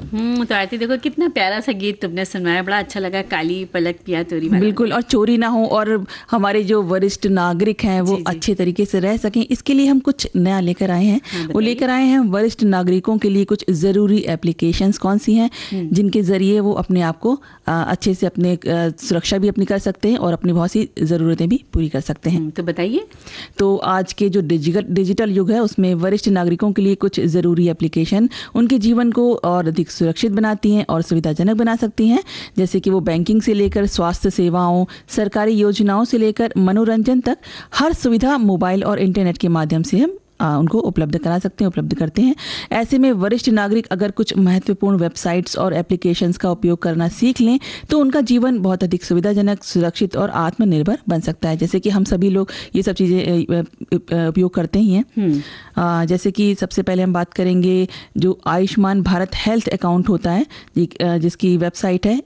तो आरती देखो कितना प्यारा सा गीत तुमने सुनाया, बड़ा अच्छा लगा, काली पलक पिया तोरी वाला। बिल्कुल, और चोरी ना हो और हमारे जो वरिष्ठ नागरिक हैं वो अच्छे तरीके से रह सकें, इसके लिए हम कुछ नया लेकर आए हैं। वो लेकर आए हैं वरिष्ठ नागरिकों के लिए कुछ ज़रूरी एप्लीकेशंस कौन सी हैं जिनके ज़रिए वो अपने आप को अच्छे से अपने सुरक्षा भी अपनी कर सकते हैं और अपनी बहुत सी ज़रूरतें भी पूरी कर सकते हैं। तो बताइए। तो आज के जो डिजिटल युग है उसमें वरिष्ठ नागरिकों के लिए कुछ ज़रूरी एप्लीकेशन उनके जीवन को और अधिक सुरक्षित बनाती हैं और सुविधाजनक बना सकती हैं, जैसे कि वो बैंकिंग से लेकर स्वास्थ्य सेवाओं, सरकारी योजनाओं से लेकर मनोरंजन तक हर सुविधा मोबाइल और इंटरनेट के माध्यम से हम उनको उपलब्ध करा सकते हैं, उपलब्ध करते हैं। ऐसे में वरिष्ठ नागरिक अगर कुछ महत्वपूर्ण वेबसाइट्स और एप्लीकेशंस का उपयोग करना सीख लें तो उनका जीवन बहुत अधिक सुविधाजनक, सुरक्षित और आत्मनिर्भर बन सकता है। जैसे कि हम सभी लोग ये सब चीज़ें उपयोग करते ही हैं। जैसे कि सबसे पहले हम बात करेंगे जो आयुष्मान भारत हेल्थ अकाउंट होता है, जिसकी वेबसाइट है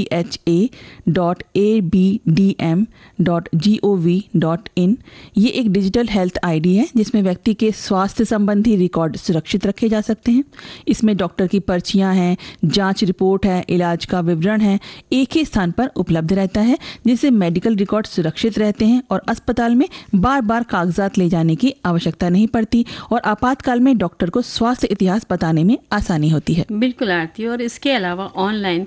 abha.abdm.gov.in। ये एक डिजिटल हेल्थ आईडी है जिसमें व्यक्ति के स्वास्थ्य संबंधी रिकॉर्ड सुरक्षित रखे जा सकते हैं। इसमें डॉक्टर की पर्चियां हैं, जांच रिपोर्ट है, इलाज का विवरण है, एक ही स्थान पर उपलब्ध रहता है, जिससे मेडिकल रिकॉर्ड सुरक्षित रहते हैं और अस्पताल में बार बार कागजात ले जाने की आवश्यकता नहीं पड़ती और आपातकाल में डॉक्टर को स्वास्थ्य इतिहास बताने में आसानी होती है। बिल्कुल आरती, और इसके अलावा ऑनलाइन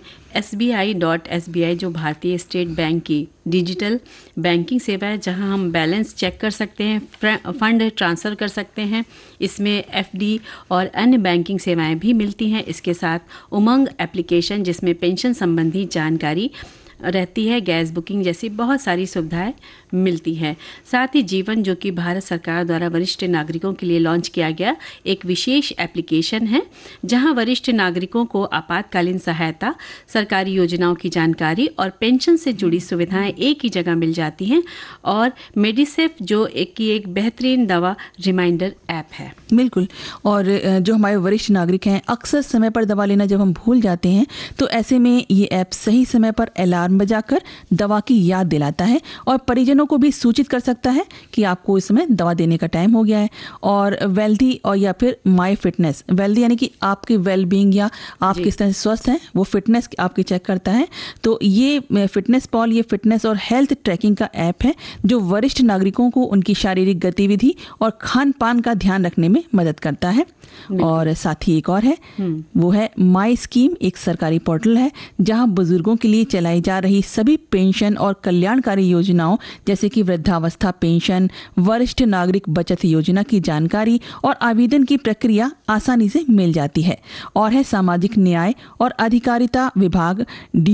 SBI.SBI जो भारतीय स्टेट बैंक की डिजिटल बैंकिंग सेवा है, जहां हम बैलेंस चेक कर सकते हैं, फंड ट्रांसफ़र कर सकते हैं। इसमें FD और अन्य बैंकिंग सेवाएं भी मिलती हैं। इसके साथ उमंग एप्लीकेशन जिसमें पेंशन संबंधी जानकारी रहती है, गैस बुकिंग जैसी बहुत सारी सुविधाएं मिलती है। साथ ही जीवन जो कि भारत सरकार द्वारा वरिष्ठ नागरिकों के लिए लॉन्च किया गया एक विशेष एप्लीकेशन है, जहां वरिष्ठ नागरिकों को आपातकालीन सहायता, सरकारी योजनाओं की जानकारी और पेंशन से जुड़ी सुविधाएं एक ही जगह मिल जाती हैं। और मेडिसेफ जो एक बेहतरीन दवा रिमाइंडर ऐप है। बिल्कुल, और जो हमारे वरिष्ठ नागरिक हैं अक्सर समय पर दवा लेना जब हम भूल जाते हैं तो ऐसे में ये ऐप सही समय पर अलार्म बजाकर दवा की याद दिलाता है और परिजनों को भी सूचित कर सकता है कि आपको इस समय दवा देने का टाइम हो गया है। और वेल्दी और या फिर माई फिटनेस, वेल्दी यानी कि आपकी वेलबींग या आप किस तरह से स्वस्थ हैं, वो फिटनेस आपकी चेक करता है। तो ये फिटनेस पॉल, ये फिटनेस और हेल्थ ट्रैकिंग का ऐप है जो वरिष्ठ नागरिकों को उनकी शारीरिक गतिविधि और खान पान का ध्यान रखने में मदद करता है। और साथ ही एक और है, वो है माई स्कीम, एक सरकारी पोर्टल है जहां बुजुर्गों के लिए चलाई जा रही सभी पेंशन और कल्याणकारी योजनाओं जैसे कि वृद्धावस्था पेंशन, वरिष्ठ नागरिक बचत योजना की जानकारी और आवेदन की प्रक्रिया आसानी से मिल जाती है। और है सामाजिक न्याय और अधिकारिता विभाग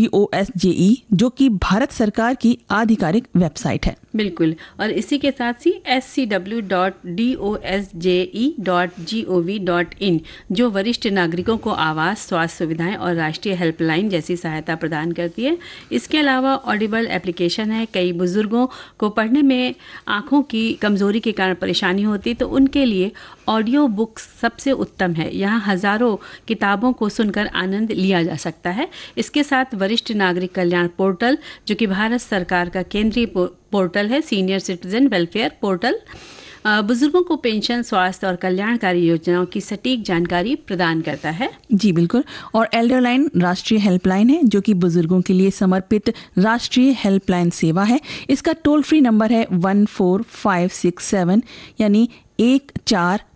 DOSJE जो कि भारत सरकार की आधिकारिक वेबसाइट है। बिल्कुल, और इसी के साथ ही scw.dosje.gov.in जो वरिष्ठ नागरिकों को आवास, स्वास्थ्य सुविधाएं और राष्ट्रीय हेल्पलाइन जैसी सहायता प्रदान करती है। इसके अलावा ऑडिबल एप्लीकेशन है। कई बुजुर्गों को पढ़ने में आंखों की कमजोरी के कारण परेशानी होती है, तो उनके लिए ऑडियो बुक्स सबसे उत्तम है। यहाँ हजारों किताबों को सुनकर आनंद लिया जा सकता है। इसके साथ वरिष्ठ नागरिक कल्याण पोर्टल जो कि भारत सरकार का केंद्रीय पोर्टल है, सीनियर सिटीजन वेलफेयर पोर्टल, बुजुर्गों को पेंशन, स्वास्थ्य और कल्याणकारी योजनाओं की सटीक जानकारी प्रदान करता है। जी बिल्कुल, और एल्डर लाइन राष्ट्रीय हेल्पलाइन है जो कि बुजुर्गों के लिए समर्पित राष्ट्रीय हेल्पलाइन सेवा है। इसका टोल फ्री नंबर है 14567 यानी 14